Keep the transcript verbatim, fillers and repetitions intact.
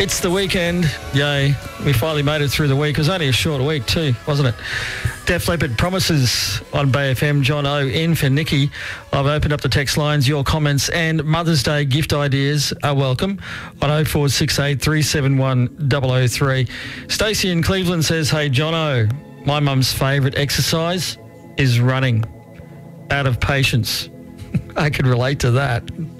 It's the weekend. Yay. We finally made it through the week. It was only a short week too, wasn't it? Def Leppard Promises on Bay F M. John O in for Nikki. I've opened up the text lines. Your comments and Mother's Day gift ideas are welcome on oh four six eight, three seven one, double oh three. Stacey in Cleveland says, hey, John O, my mum's favourite exercise is running. Out of patience. I can relate to that.